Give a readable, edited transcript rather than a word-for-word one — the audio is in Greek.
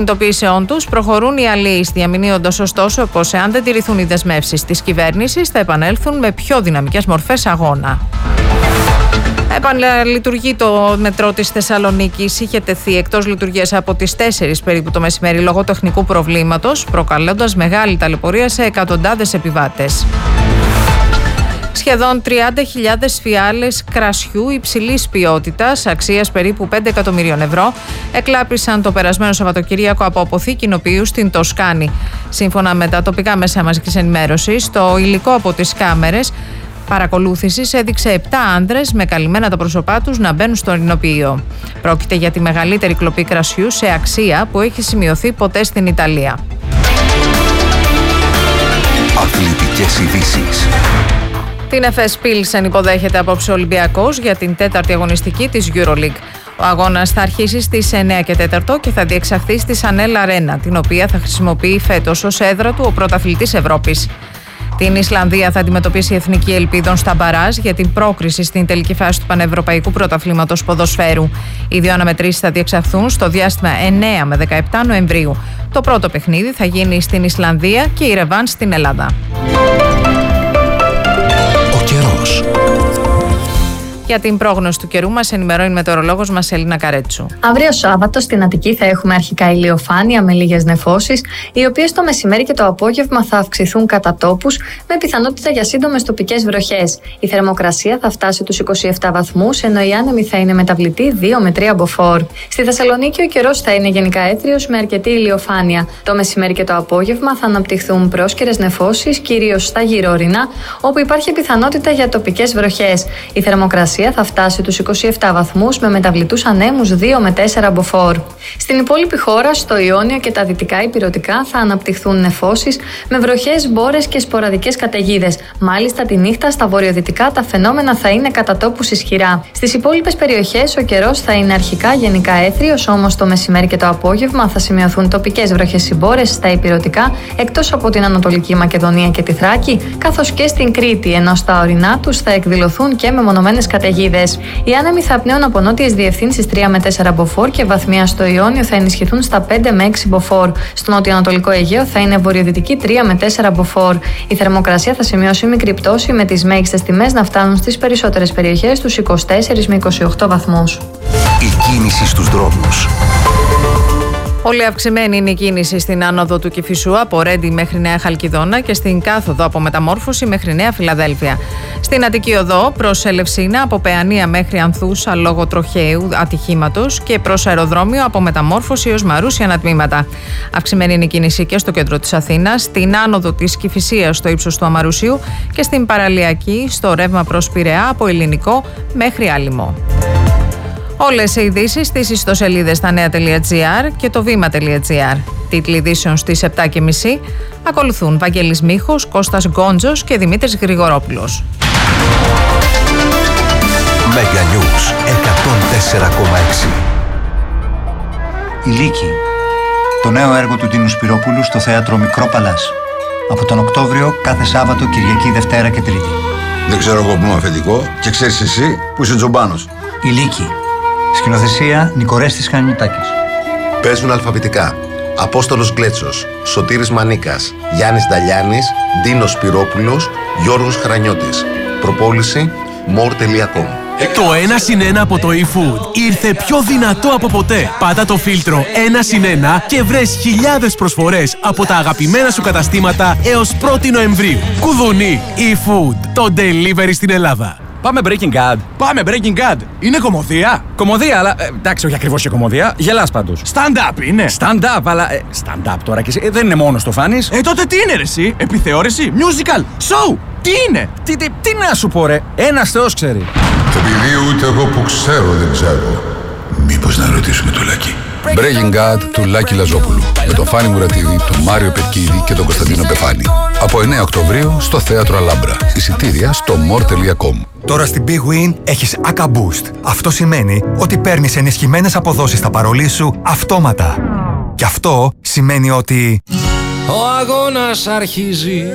Κινητοποιήσεών τους προχωρούν οι αλλοίς, διαμηνύοντας ωστόσο πως εάν δεν τηρηθούν οι δεσμεύσεις της κυβέρνησης θα επανέλθουν με πιο δυναμικές μορφές αγώνα. Επαναλειτουργεί το μετρό της Θεσσαλονίκης. Είχε τεθεί εκτός λειτουργίας από τις 4 περίπου το μεσημέρι λόγω τεχνικού προβλήματος, προκαλώντας μεγάλη ταλαιπωρία σε εκατοντάδες επιβάτες. Σχεδόν 30.000 φιάλες κρασιού υψηλής ποιότητας, αξίας περίπου 5 εκατομμυρίων ευρώ, εκλάπησαν το περασμένο Σαββατοκύριακο από αποθήκη νοπίου στην Τοσκάνη. Σύμφωνα με τα τοπικά μέσα μαζικής ενημέρωσης, το υλικό από τις κάμερες παρακολούθησης έδειξε 7 άνδρες με καλυμμένα τα πρόσωπά τους να μπαίνουν στο ειρηνοποιείο. Πρόκειται για τη μεγαλύτερη κλοπή κρασιού σε αξία που έχει σημειωθεί ποτέ στην Ιταλία. Αθλητικές ειδήσεις. Την Εφές Πίλσεν υποδέχεται απόψε ο Ολυμπιακός για την 4η αγωνιστική της EuroLeague. Ο αγώνας θα αρχίσει στις 9:04 και θα διεξαχθεί στη Σανέλ Αρένα, την οποία θα χρησιμοποιεί φέτος ως έδρα του ο πρωταθλητής Ευρώπης. Την Ισλανδία θα αντιμετωπίσει η Εθνική Ελπίδων στα μπαράζ για την πρόκριση στην τελική φάση του Πανευρωπαϊκού Πρωταθλήματος Ποδοσφαίρου. Οι δύο αναμετρήσεις θα διεξαχθούν στο διάστημα 9 με 17 Νοεμβρίου. Το πρώτο παιχνίδι θα γίνει στην Ισλανδία και η ρεβάν στην Ελλάδα. Ο καιρός. Για την πρόγνωση του καιρού μας ενημερώνει η μετεωρολόγος μας Ελίνα Καρέτσου. Αύριο Σάββατο στην Αττική θα έχουμε αρχικά ηλιοφάνεια με λίγες νεφώσεις, οι οποίες το μεσημέρι και το απόγευμα θα αυξηθούν κατά τόπους, με πιθανότητα για σύντομες τοπικές βροχές. Η θερμοκρασία θα φτάσει τους 27 βαθμούς, ενώ η άνεμη θα είναι μεταβλητή 2 με 3 μποφόρ. Στη Θεσσαλονίκη ο καιρός θα είναι γενικά έθριος με αρκετή ηλιοφάνεια. Το μεσημέρι και το απόγευμα θα αναπτυχθούν πρόσκαιρες νεφώσεις, κυρίως στα γύρω-ορεινά, όπου υπάρχει πιθανότητα για τοπικές βροχές. Η θερμοκρασία θα φτάσει τους 27 βαθμούς με μεταβλητούς ανέμους 2 με 4 μποφόρ. Στην υπόλοιπη χώρα, στο Ιόνιο και τα δυτικά ηπειρωτικά θα αναπτυχθούν νεφώσεις με βροχές, μπόρες και σποραδικές καταιγίδες. Μάλιστα τη νύχτα στα βορειοδυτικά τα φαινόμενα θα είναι κατά τόπους ισχυρά. Στις υπόλοιπες περιοχές ο καιρός θα είναι αρχικά γενικά έθριος, όμως το μεσημέρι και το απόγευμα θα σημειωθούν τοπικές βροχές ή μπόρες στα ηπειρωτικά, εκτός από την Ανατολική Μακεδονία και τη Θράκη, καθώς και στην Κρήτη, ενώ στα ορεινά τους θα εκδηλωθούν και μεμονωμένες καταιγίδες. Οι άνεμοι θα πνέουν από νότιες διευθύνσεις 3 με 4 μποφόρ και βαθμία στο Ιόνιο θα ενισχυθούν στα 5 με 6 μποφόρ. Στο νότιο-ανατολικό Αιγαίο θα είναι βορειοδυτική 3 με 4 μποφόρ. Η θερμοκρασία θα σημειώσει μικρή πτώση, με τις μέγιστες τιμές να φτάνουν στις περισσότερες περιοχές τους 24 με 28 βαθμούς. Η κίνηση στους δρόμους. Πολύ αυξημένη είναι η κίνηση στην άνοδο του Κηφισού από Ρέντι μέχρι Νέα Χαλκιδόνα και στην κάθοδο από Μεταμόρφωση μέχρι Νέα Φιλαδέλφια. Στην Αττική Οδό προς Ελευσίνα από Παιανία μέχρι Ανθούσα λόγω τροχαίου ατυχήματος και προς αεροδρόμιο από Μεταμόρφωση έως Μαρούσια ανατμήματα. Αυξημένη είναι η κίνηση και στο κέντρο της Αθήνας, στην άνοδο της Κηφισίας στο ύψος του Αμαρουσίου και στην Παραλιακή στο ρεύμα προς Πειραιά από Ελληνικό μέχρι Άλυμο. Όλες οι ειδήσεις στις ιστοσελίδες stanea.gr και το βήμα.gr. Τίτλοι ειδήσεων στις 7:30. Ακολουθούν Βαγγέλης Μίχος, Κώστας Γκόντζος και Δημήτρης Γρηγορόπουλος. Μέγα Νιούς 104,6. Η Λύκη. Το νέο έργο του Τίνου Σπυρόπουλου στο θέατρο Μικρό Παλάς. Από τον Οκτώβριο κάθε Σάββατο, Κυριακή, Δευτέρα και Τρίτη. Δεν ξέρω εγώ που είμαι αφεντικό και ξέρεις εσύ που είσαι τζομπάνος. Η Λύκη. Σκηνοθεσία Νικορέστης Χανιωτάκης. Παίζουν αλφαβητικά Απόστολος Γκλέτσος, Σωτήρης Μανίκας, Γιάννης Νταλιάνης, Ντίνος Σπυρόπουλος, Γιώργος Χρανιώτης. Προπόληση more.com. Το 1+1 από το eFood ήρθε πιο δυνατό από ποτέ. Πάτα το φίλτρο 1+1 και βρες χιλιάδες προσφορές από τα αγαπημένα σου καταστήματα έως 1η Νοεμβρίου. Κουδουνί eFood, το delivery στην Ελλάδα. Πάμε Breaking Bad. Πάμε Breaking Bad. Είναι κωμωδία. Κωμωδία, αλλά εντάξει, όχι ακριβώς και κωμωδία. Γελάς πάντως. Stand-up είναι. Stand-up, αλλά. Stand-up τώρα και εσύ. Δεν είναι μόνο το φάνης. Τότε τι είναι ρε εσύ? Επιθεώρηση, musical, show. Τι είναι? Τι να σου πω ρε. Ένας Θεός ξέρει. Επειδή ούτε εγώ που ξέρω δεν ξέρω. Μήπως να ρωτήσουμε το Λάκη. Breaking Bad του Λάκη Λαζόπουλου. Με τον Φάνη Μουρατίδη, τον Μάριο Πετκίδη και τον Κωνσταντίνο Πεφάνη. Από 9 Οκτωβρίου στο Θέατρο Αλάμπρα. Εισιτήρια στο more.com. Τώρα στην Big Win έχεις ACA Boost. Αυτό σημαίνει ότι παίρνεις ενισχυμένες αποδόσεις στα παρολί σου αυτόματα. Και αυτό σημαίνει ότι... Ο αγώνας αρχίζει.